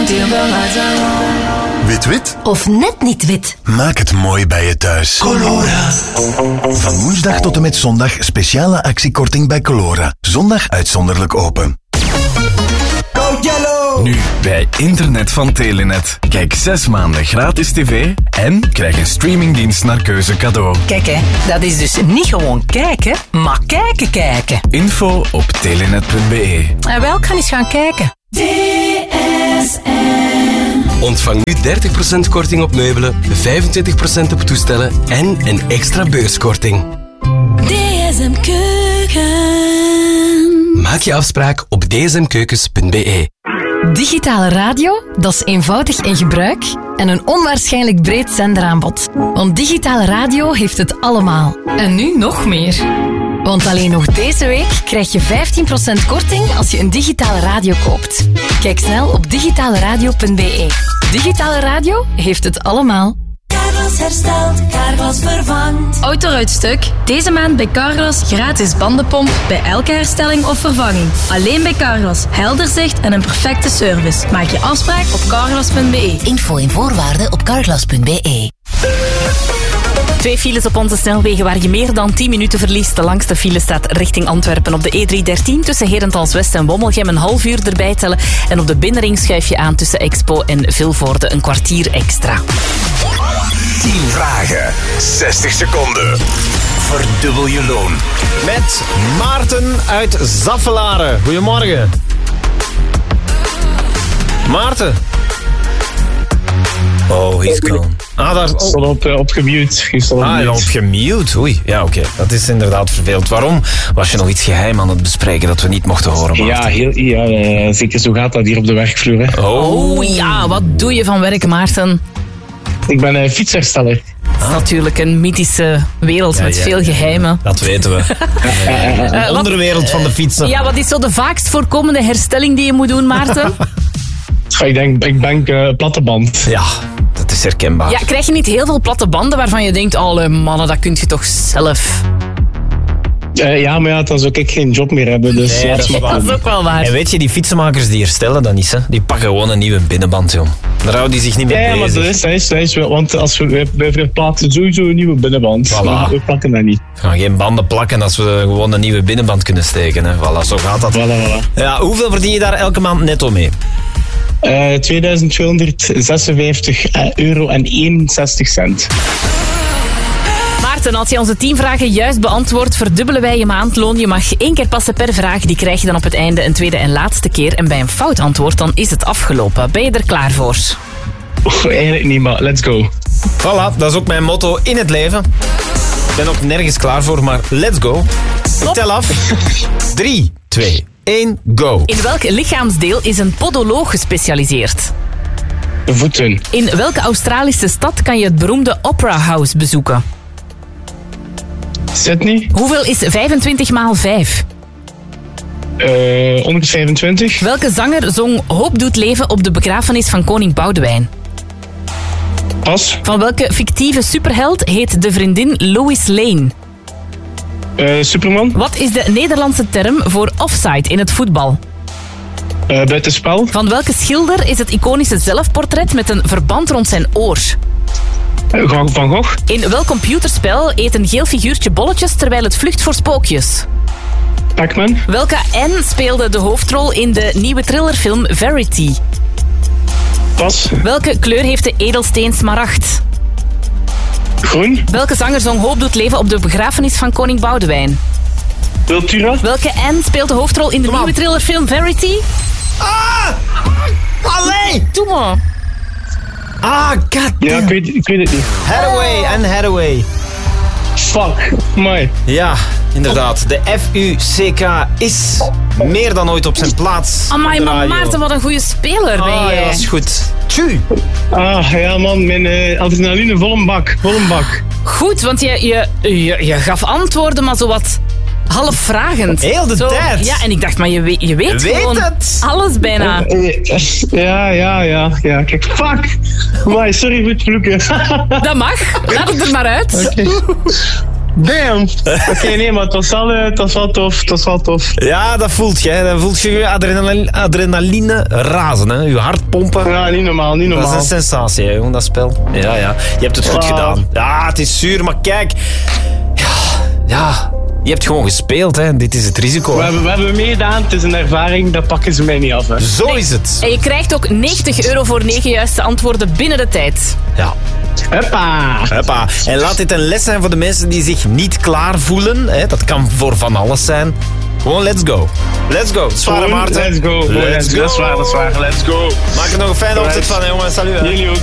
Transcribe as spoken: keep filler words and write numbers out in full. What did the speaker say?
until the lights are on. Wit wit? Of net niet wit? Maak het mooi bij je thuis. Colora. Van woensdag tot en met zondag speciale actiekorting bij Colora. Zondag uitzonderlijk open. Code Yellow! Nu bij internet van Telenet. Kijk zes maanden gratis tv en krijg een streamingdienst naar keuze cadeau. Kijk hè, dat is dus niet gewoon kijken, maar kijken kijken. Info op telenet punt be. En wel, ik ga eens gaan kijken. D S M. Ontvang nu dertig procent korting op meubelen, vijfentwintig procent op toestellen en een extra beurskorting. D S M Keuken. Maak je afspraak op d s m keukens punt be. Digitale radio, dat is eenvoudig in gebruik en een onwaarschijnlijk breed zenderaanbod. Want digitale radio heeft het allemaal. En nu nog meer. Want alleen nog deze week krijg je vijftien procent korting als je een digitale radio koopt. Kijk snel op digitale radio punt be. Digitale radio heeft het allemaal. Carglass herstelt, Carglass vervangt. Autoruitstuk. Deze maand bij Carglass gratis bandenpomp bij elke herstelling of vervanging. Alleen bij Carglass. Helder zicht en een perfecte service. Maak je afspraak op carglass punt be. Info en voorwaarden op carglass punt be. Twee files op onze snelwegen waar je meer dan tien minuten verliest. De langste file staat richting Antwerpen op de E driehonderddertien tussen Herentals West en Wommelgem een half uur erbij tellen. En op de binnenring schuif je aan tussen Expo en Vilvoorde een kwartier extra. tien vragen, zestig seconden. Verdubbel je loon. Met Maarten uit Zaffelaren. Goedemorgen. Maarten. Oh, he's gone. Ah, daar Ik stond op, op gemute. Ah, ja, op gemute. Oei, ja, oké. Okay. Dat is inderdaad vervelend. Waarom? Was je nog iets geheim aan het bespreken dat we niet mochten horen, Maarten? Ja, heel, ja uh, zeker zo gaat dat hier op de werkvloer. Hè. Oh. oh ja, wat doe je van werk, Maarten? Ik ben een fietshersteller. Dat is natuurlijk een mythische wereld ja, met ja, veel geheimen. Dat weten we. Een uh, onderwereld van de fietsen. Ja, wat is zo de vaakst voorkomende herstelling die je moet doen, Maarten? Ik denk, ik denk uh, platte band. Ja, dat is herkenbaar. Ja, krijg je niet heel veel platte banden waarvan je denkt, oh mannen, dat kun je toch zelf... Uh, ja, maar ja, dan zou ik geen job meer hebben. Dus nee, dat, is dat is ook wel waar. En weet je, die fietsenmakers die herstellen dat niet, hè? Die pakken gewoon een nieuwe binnenband, joh. Daar houden die zich niet mee ja, bezig. Ja, maar dat is, dat is, dat is wel, want als we, we verplaatsen sowieso een nieuwe binnenband. Voilà. We plakken dat niet. We gaan geen banden plakken als we gewoon een nieuwe binnenband kunnen steken, hè. Voilà, zo gaat dat. Voilà, voilà. Ja, hoeveel verdien je daar elke maand netto mee? Uh, tweeduizend tweehonderdzesenvijftig euro en eenenzestig cent. Maarten, als je onze tien vragen juist beantwoordt, verdubbelen wij je maandloon. Je mag één keer passen per vraag. Die krijg je dan op het einde een tweede en laatste keer. En bij een fout antwoord, dan is het afgelopen. Ben je er klaar voor? Oef, eigenlijk niet, maar let's go. Voilà, dat is ook mijn motto in het leven. Ik ben ook nergens klaar voor, maar let's go. Ik tel af. drie, twee, één, go. In welk lichaamsdeel is een podoloog gespecialiseerd? De voeten. In welke Australische stad kan je het beroemde Opera House bezoeken? Sydney. Hoeveel is vijfentwintig maal vijf? Uh, honderdvijfentwintig. Welke zanger zong Hoop doet leven op de begrafenis van koning Boudewijn? Pas. Van welke fictieve superheld heet de vriendin Lois Lane? Uh, Superman. Wat is de Nederlandse term voor offside in het voetbal? Uh, buitenspel. Van welke schilder is het iconische zelfportret met een verband rond zijn oor? Uh, Van Gogh. In welk computerspel eet een geel figuurtje bolletjes terwijl het vlucht voor spookjes? Pac-Man. Welke N speelde de hoofdrol in de nieuwe thrillerfilm Verity? Pas. Welke kleur heeft de edelsteen smaragd? Groen. Welke zanger zong Hoop doet leven op de begrafenis van koning Boudewijn? Wiltura. Welke N speelt de hoofdrol in de nieuwe thrillerfilm Verity? Ah! Allee! Doe maar. Ah, god. Ja, ik weet, ik weet het niet. Hathaway en Hathaway. Fuck, my. Ja, inderdaad. De F U C K is meer dan ooit op zijn plaats. Amai, maar Maarten, wat een goede speler ben ah, jij. Ja, dat is goed. Tju. Ah, ja man, mijn uh, adrenaline vol een bak. Vol een bak. Goed, want je, je, je, je gaf antwoorden, maar zo wat half vragend. Heel de zo, tijd. Ja, en ik dacht, maar je weet, je weet, je weet gewoon het. alles bijna. Ja, ja, ja, ja. Kijk, fuck. Amai, sorry voor het vloeken. Dat mag. Laat het er maar uit. Okay. Damn. Oké, okay, nee, maar het was, wel, uh, het was wel tof. Het was wel tof. Ja, dat voelt je. Hè. Dat voelt je je adrenaline, adrenaline razen. Hè. Je hart pompen. Ja, niet normaal, niet normaal. Dat is een sensatie, hè, jongen, dat spel. Ja, ja. Je hebt het goed wow. gedaan. Ja, het is zuur, maar kijk. Ja, ja. Je hebt gewoon gespeeld, hè. Dit is het risico. We hebben, we hebben meegedaan, het is een ervaring, dat pakken ze mij niet af. Hè. Zo is het. En je krijgt ook negentig euro voor negen juiste antwoorden binnen de tijd. Ja. Huppa. Huppa. En laat dit een les zijn voor de mensen die zich niet klaar voelen. Hè. Dat kan voor van alles zijn. Gewoon let's go. Let's go. Zware Maarten. Let's go. Let's go. Dat is waar, dat is waar. Let's go. Maak er nog een fijne ochtend van, jongen. Salut. Jullie ook.